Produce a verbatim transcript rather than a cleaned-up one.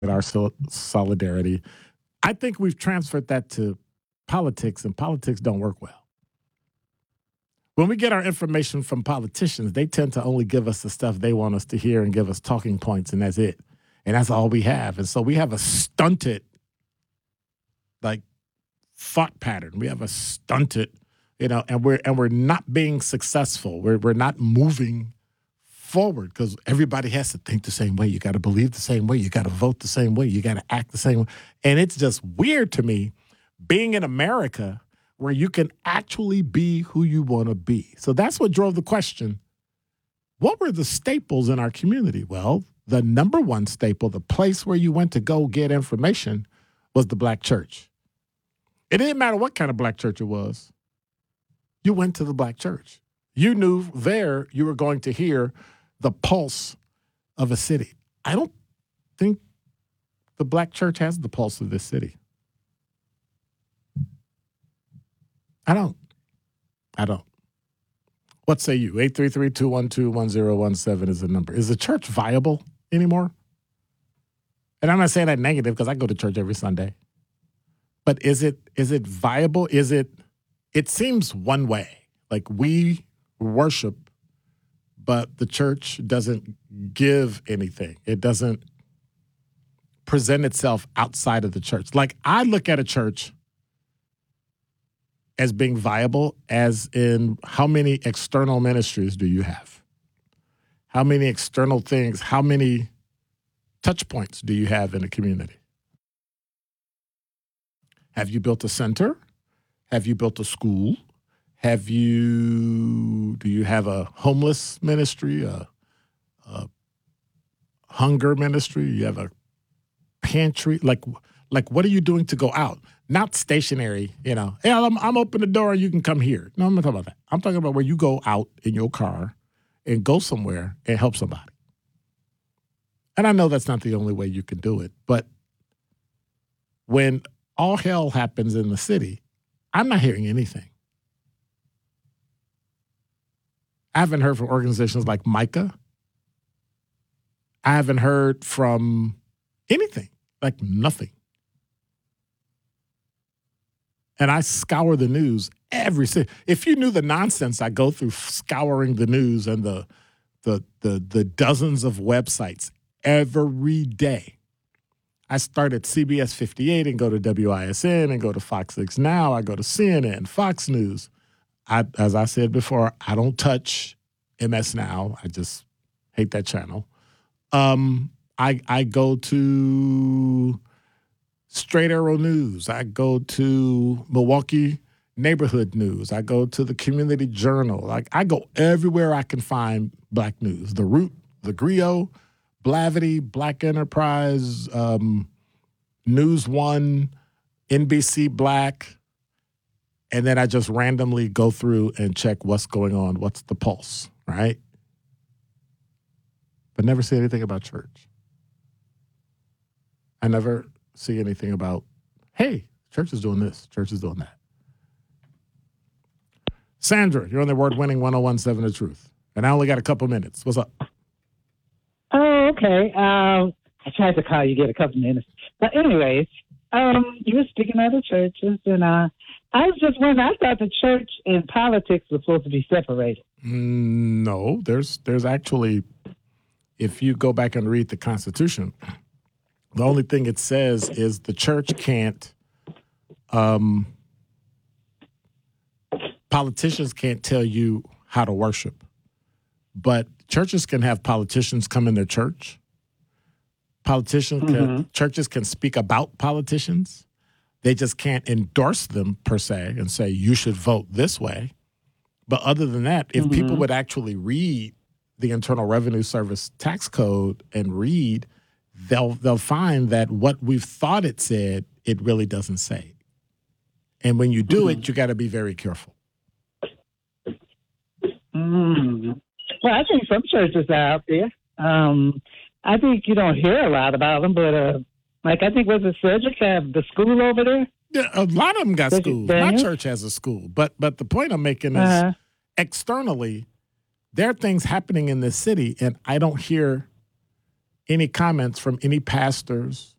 our sol- solidarity. I think we've transferred that to politics, and politics don't work well. When we get our information from politicians, they tend to only give us the stuff they want us to hear and give us talking points, and that's it. And that's all we have. And so we have a stunted, like, thought pattern. We have a stunted, you know, and we're and we're not being successful. We're we're not moving forward because everybody has to think the same way. You got to believe the same way. You got to vote the same way. You got to act the same way. And it's just weird to me being in America where you can actually be who you want to be. So that's what drove the question. What were the staples in our community? Well, the number one staple, the place where you went to go get information, was the black church. It didn't matter what kind of black church it was. You went to the black church. You knew there you were going to hear the pulse of a city. I don't think the black church has the pulse of this city. I don't. I don't. What say you? eight three three, two one two, one zero one seven is the number. Is the church viable anymore? And I'm not saying that negative because I go to church every Sunday. But is it is it viable? Is it, it seems one way. Like we worship, but the church doesn't give anything. It doesn't present itself outside of the church. Like I look at a church as being viable as in how many external ministries do you have? How many external things, how many touch points do you have in the community? Have you built a center? Have you built a school? Have you, do you have a homeless ministry, a, a hunger ministry? You have a pantry? Like, like what are you doing to go out? Not stationary, you know, hey, I'm, I'm open the door, you can come here. No, I'm not talking about that. I'm talking about where you go out in your car and go somewhere and help somebody. And I know that's not the only way you can do it, but when all hell happens in the city, I'm not hearing anything. I haven't heard from organizations like Micah. I haven't heard from anything, like nothing. And I scour the news every single. If you knew the nonsense I go through scouring the news and the the the the dozens of websites every day. I start at C B S fifty-eight and go to W I S N and go to Fox six Now. I go to C N N, Fox News. I, as I said before, I don't touch M S Now. I just hate that channel. Um, I I go to Straight Arrow News. I go to Milwaukee Neighborhood News. I go to the Community Journal. Like I go everywhere I can find black news. The Root, the Griot, Blavity, Black Enterprise, um, News One, N B C Black, and then I just randomly go through and check what's going on, what's the pulse, right? But never see anything about church. I never see anything about, hey, church is doing this, church is doing that. Sandra, you're on the award-winning one oh one point seven The Truth, and I only got a couple minutes. What's up? Oh, okay. Um, I tried to call you, get a couple minutes. But anyways, um, you were speaking of the churches, and uh, I was just wondering, I thought the church and politics were supposed to be separated. Mm, no, there's there's actually, if you go back and read the Constitution, the only thing it says is the church can't, um, politicians can't tell you how to worship, but churches can have politicians come in their church. Politicians, can, mm-hmm. churches can speak about politicians. They just can't endorse them per se and say, you should vote this way. But other than that, if mm-hmm. people would actually read the Internal Revenue Service tax code and read, they'll they'll find that what we've thought it said, it really doesn't say. And when you do mm-hmm. it, you got to be very careful. Mm-hmm. Well, I think some churches are out there. Um, I think you don't hear a lot about them, but uh, like I think was it Cedric have the school over there? Yeah, a lot of them got Cedric schools. Daniel? My church has a school, but but the point I'm making is uh-huh. externally, there are things happening in this city, and I don't hear any comments from any pastors